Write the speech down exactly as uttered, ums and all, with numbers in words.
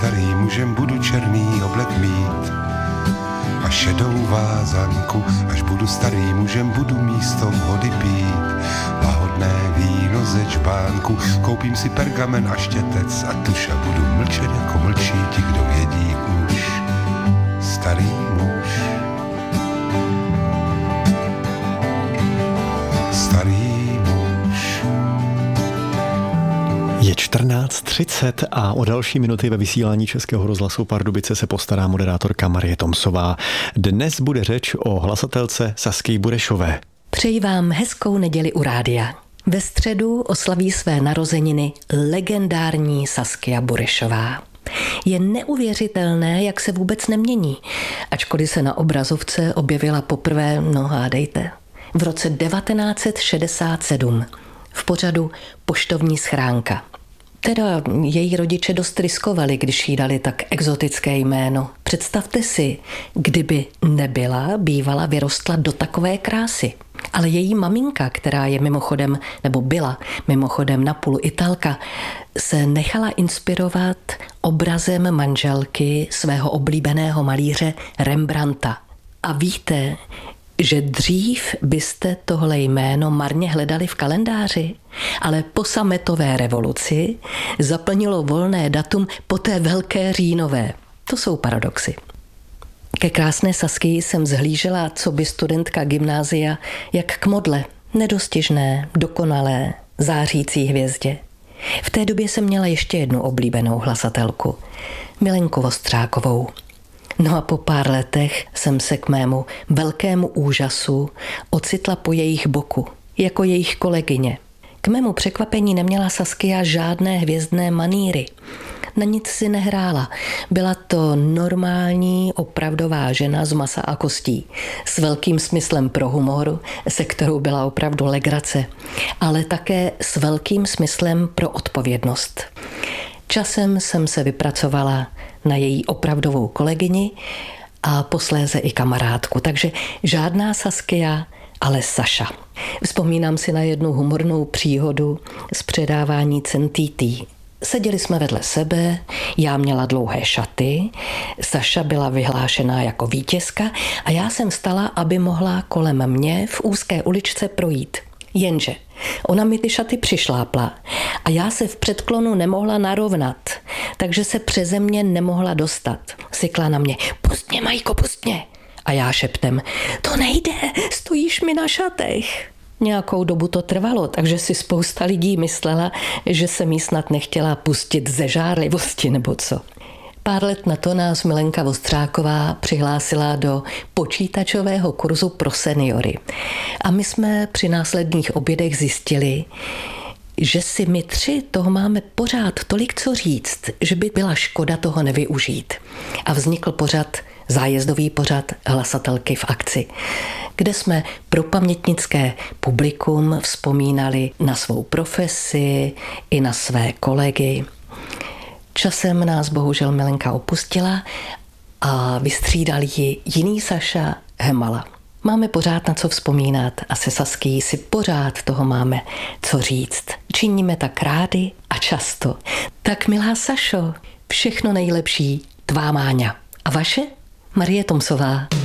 starý mužem, budu černý oblek mít a šedou vázanku. Až budu starý mužem, budu místo vody pít lahodné víno ze čbánku. Koupím si pergamen a štětec a tuš a budu mlčet jako mlčí ti, kdo vědí už. Starý muž, starý muž. Je čtrnáct třicet a o další minuty ve vysílání Českého rozhlasu Pardubice se postará moderátorka Marie Tomsová. Dnes bude řeč o hlasatelce Sasky Burešové. Přeji vám hezkou neděli u rádia. Ve středu oslaví své narozeniny legendární Saskia Burešová. Je neuvěřitelné, jak se vůbec nemění, ačkoliv se na obrazovce objevila poprvé, no hádejte, v roce devatenáct set šedesát sedm v pořadu Poštovní schránka. Teda její rodiče dost riskovali, když jí dali tak exotické jméno. Představte si, kdyby nebyla, bývala, vyrostla do takové krásy. Ale její maminka, která je mimochodem, nebo byla mimochodem napůl Italka, se nechala inspirovat obrazem manželky svého oblíbeného malíře Rembrandta. A víte, že dřív byste tohle jméno marně hledali v kalendáři, ale po sametové revoluci zaplnilo volné datum po té velké říjnové. To jsou paradoxy. Ke krásné Saskii jsem zhlížela coby studentka gymnázia jak k modle, nedostižné, dokonalé, zářící hvězdě. V té době jsem měla ještě jednu oblíbenou hlasatelku, Milenku Vostřákovou. No a po pár letech jsem se k mému velkému úžasu ocitla po jejich boku, jako jejich kolegyně. K mému překvapení neměla Saskia žádné hvězdné manýry. Na nic si nehrála. Byla to normální, opravdová žena z masa a kostí, s velkým smyslem pro humor, se kterou byla opravdu legrace, ale také s velkým smyslem pro odpovědnost. Časem jsem se vypracovala na její opravdovou kolegyni a posléze i kamarádku, takže žádná Saskia, ale Saša. Vzpomínám si na jednu humornou příhodu z předávání cen T T. Seděli jsme vedle sebe, já měla dlouhé šaty, Saša byla vyhlášená jako vítězka a já jsem stala, aby mohla kolem mě v úzké uličce projít. Jenže ona mi ty šaty přišlápla a já se v předklonu nemohla narovnat, takže se přeze mě nemohla dostat. Sykla na mě, pust mě, Majko, pust mě. A já šeptem, to nejde, stojíš mi na šatech. Nějakou dobu to trvalo, takže si spousta lidí myslela, že jsem jí snad nechtěla pustit ze žárlivosti nebo co. Pár let na to nás Milenka Vostřáková přihlásila do počítačového kurzu pro seniory. A my jsme při následných obědech zjistili, že si my tři toho máme pořád tolik co říct, že by byla škoda toho nevyužít. A vznikl pořad, zájezdový pořad Hlasatelky v akci, kde jsme pro pamětnické publikum vzpomínali na svou profesi i na své kolegy. Časem nás bohužel Milenka opustila a vystřídal ji jiný Saša Hemala. Máme pořád na co vzpomínat a se Saskií si pořád toho máme co říct. Činíme tak rádi a často. Tak milá Sašo, všechno nejlepší, tvá Máňa. A vaše? Marie Tomsová.